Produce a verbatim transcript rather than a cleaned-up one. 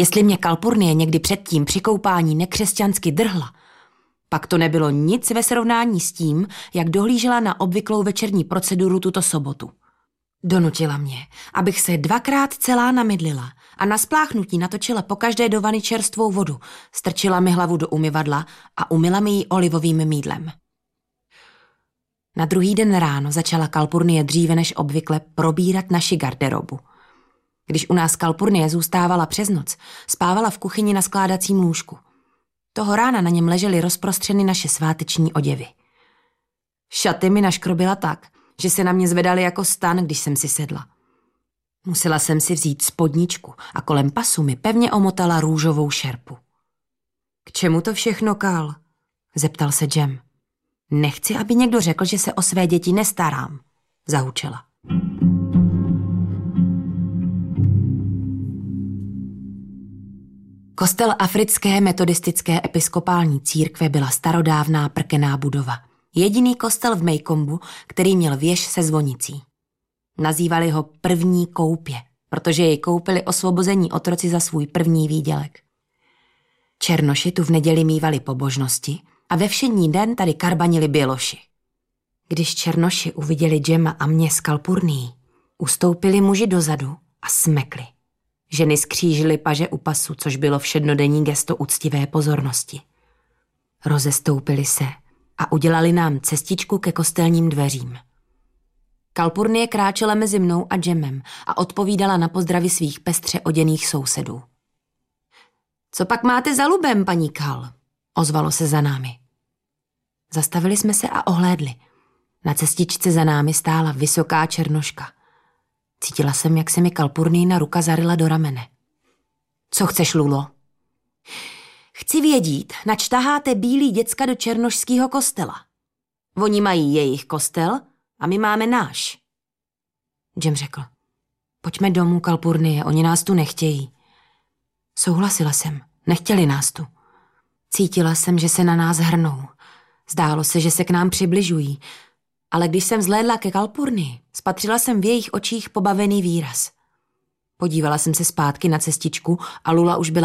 Jestli mě Kalpurnie někdy předtím při koupání nekřesťansky drhla, pak to nebylo nic ve srovnání s tím, jak dohlížela na obvyklou večerní proceduru tuto sobotu. Donutila mě, abych se dvakrát celá namydlila a na spláchnutí natočila pokaždé do vany čerstvou vodu, strčila mi hlavu do umyvadla a umyla mi ji olivovým mýdlem. Na druhý den ráno začala Kalpurnie dříve než obvykle probírat naši garderobu. Když u nás Kalpurnie zůstávala přes noc, spávala v kuchyni na skládacím lůžku. Toho rána na něm ležely rozprostřeny naše sváteční oděvy. Šaty mi naškrobila tak, že se na mě zvedaly jako stan, když jsem si sedla. Musela jsem si vzít spodničku a kolem pasu mi pevně omotala růžovou šerpu. K čemu to všechno, Kal? Zeptal se Jem. Nechci, aby někdo řekl, že se o své děti nestarám, zahučela. Kostel Africké metodistické episkopální církve byla starodávná prkená budova. Jediný kostel v Maycombu, který měl věž se zvonicí. Nazývali ho první koupě, protože jej koupili osvobození otroci za svůj první výdělek. Černoši tu v neděli mívali pobožnosti a ve všední den tady karbanili běloši. Když černoši uviděli Jema a mě s Kalpurnií, ustoupili muži dozadu a smekli. Ženy skřížily paže u pasu, což bylo všednodenní gesto úctivé pozornosti. Rozestoupili se a udělali nám cestičku ke kostelním dveřím. Kalpurnie kráčela mezi mnou a Jemem a odpovídala na pozdravy svých pestře oděných sousedů. Co pak máte za lubem, paní Kal? Ozvalo se za námi. Zastavili jsme se a ohlédli. Na cestičce za námi stála vysoká černoška. Cítila jsem, jak se mi Kalpurnijina ruka zaryla do ramene. Co chceš, Lulo? Chci vědět, nač taháte bílý děcka do černošského kostela. Oni mají jejich kostel a my máme náš. Jem řekl. Pojďme domů, Kalpurnie, oni nás tu nechtějí. Souhlasila jsem, nechtěli nás tu. Cítila jsem, že se na nás hrnou. Zdálo se, že se k nám přibližují. Ale když jsem zhlédla ke Kalpurnii, spatřila jsem v jejich očích pobavený výraz. Podívala jsem se zpátky na cestičku a Lula už byla